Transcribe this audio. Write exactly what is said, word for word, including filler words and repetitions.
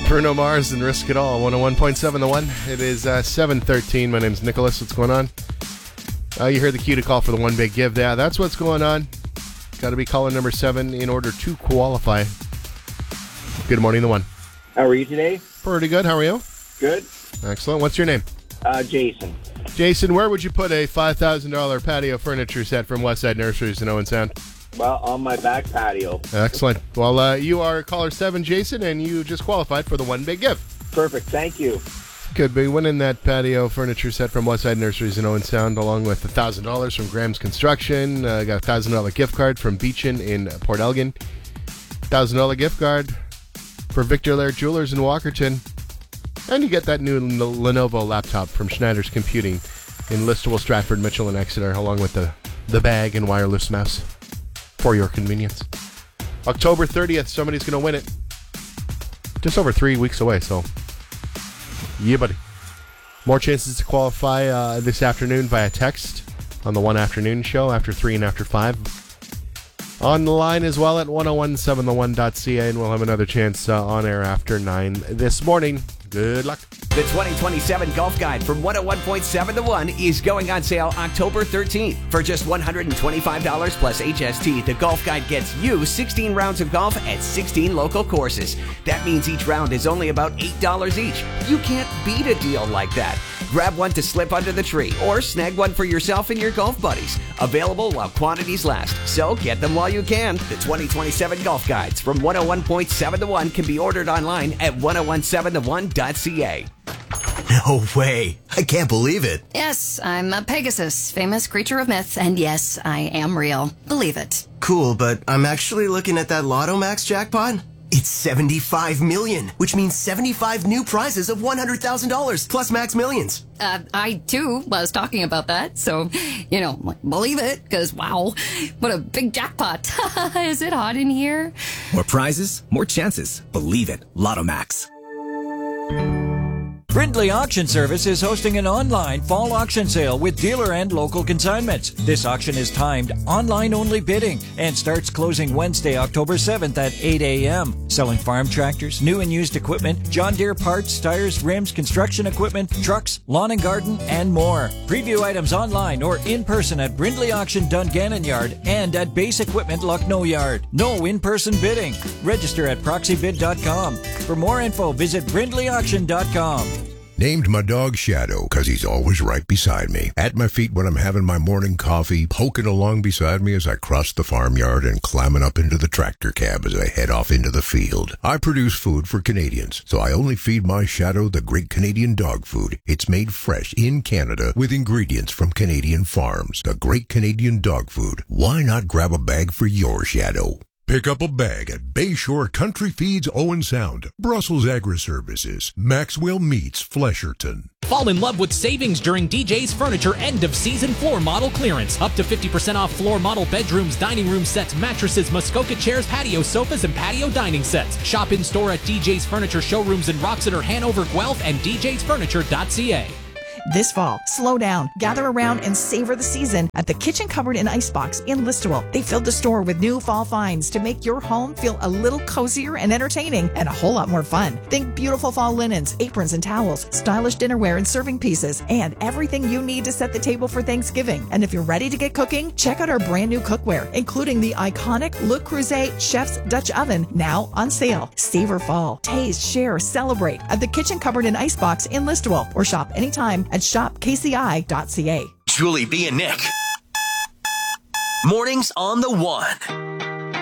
Bruno Mars and Risk It All, one oh one point seven The One. It is uh, seven thirteen. My name's Nicholas. What's going on? Uh, you heard the cue to call for the one big give. Yeah, that's what's going on. Got to be caller number seven in order to qualify. Good morning, The One. How are you today? Pretty good. How are you? Good. Excellent. What's your name? Uh, Jason. Jason, where would you put a five thousand dollars patio furniture set from Westside Nurseries in Owen Sound? Well, on my back patio. Excellent. Well, uh, you are caller seven, Jason, and you just qualified for the one big give. Perfect. Thank you. Could be winning that patio furniture set from Westside Nurseries in Owen Sound, along with one thousand dollars from Graham's Construction. Uh, got a one thousand dollars gift card from Beechin in Port Elgin. one thousand dollars gift card for Victor Laird Jewelers in Walkerton. And you get that new Lenovo laptop from Schneider's Computing in Listowel, Stratford, Mitchell, and Exeter, along with the, the bag and wireless mouse for your convenience. October thirtieth, somebody's going to win it. Just over three weeks away, so yeah, buddy. More chances to qualify uh, this afternoon via text on the One Afternoon Show after three and after five. On the line as well at ten seventeen the one dot c a, and we'll have another chance uh, on air after nine this morning. Good luck. The twenty twenty-seven Golf Guide from one oh one point seven The One is going on sale October thirteenth. For just one hundred twenty-five dollars plus H S T, the Golf Guide gets you sixteen rounds of golf at sixteen local courses. That means each round is only about eight dollars each. You can't beat a deal like that. Grab one to slip under the tree or snag one for yourself and your golf buddies. Available while quantities last, so get them while you can. The twenty twenty-seven Golf Guides from one oh one point seven The One can be ordered online at ten seventeen the one dot c a. No way. I can't believe it. Yes, I'm a Pegasus, famous creature of myth, and yes, I am real. Believe it. Cool, but I'm actually looking at that Lotto Max jackpot. It's seventy-five million, which means seventy-five new prizes of one hundred thousand dollars plus Max Millions. Uh, I, too, was talking about that, so, you know, believe it, because, wow, what a big jackpot. Is it hot in here? More prizes, more chances. Believe it. Lotto Max. Brindley Auction Service is hosting an online fall auction sale with dealer and local consignments. This auction is timed online-only bidding and starts closing Wednesday, October seventh at eight a.m. Selling farm tractors, new and used equipment, John Deere parts, tires, rims, construction equipment, trucks, lawn and garden, and more. Preview items online or in person at Brindley Auction Dungannon Yard and at Base Equipment Lucknow Yard. No in-person bidding. Register at proxy bid dot com. For more info, visit brindley auction dot com. Named my dog Shadow because he's always right beside me. At my feet when I'm having my morning coffee, poking along beside me as I cross the farmyard, and climbing up into the tractor cab as I head off into the field. I produce food for Canadians, so I only feed my Shadow the great Canadian dog food. It's made fresh in Canada with ingredients from Canadian farms. The great Canadian dog food. Why not grab a bag for your Shadow? Pick up a bag at Bayshore Country Feeds Owen Sound, Brussels Agri-Services, Maxwell Meats Flesherton. Fall in love with savings during D J's Furniture end-of-season floor model clearance. Up to fifty percent off floor model bedrooms, dining room sets, mattresses, Muskoka chairs, patio sofas, and patio dining sets. Shop in-store at D J's Furniture showrooms in Roxeter, Hanover, Guelph, and d j's furniture dot c a. This fall, slow down, gather around, and savor the season at the Kitchen Cupboard and Icebox in Listowel. They filled the store with new fall finds to make your home feel a little cozier and entertaining and a whole lot more fun. Think beautiful fall linens, aprons and towels, stylish dinnerware and serving pieces, and everything you need to set the table for Thanksgiving. And if you're ready to get cooking, check out our brand new cookware, including the iconic Le Creuset Chef's Dutch Oven, now on sale. Savor fall, taste, share, celebrate at the Kitchen Cupboard and Icebox in Listowel, or shop anytime at shop k c i dot c a. Julie B and Nick. Mornings on the One.